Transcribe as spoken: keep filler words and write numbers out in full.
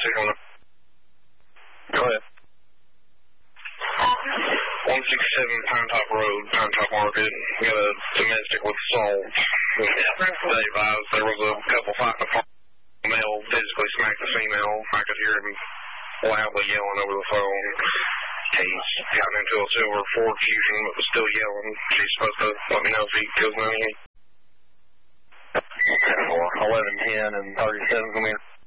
one. Go ahead. one sixty-seven Pine Top Road, Pine Top Market. Got a domestic with assault. They advised there was a couple fighting apart. The male physically smacked the female. I could hear him loudly yelling over the phone. He's gotten into a silver Ford Fusion, but was still yelling. She's supposed to let me know if he kills me. Okay, for eleven ten and thirty-seven, come here.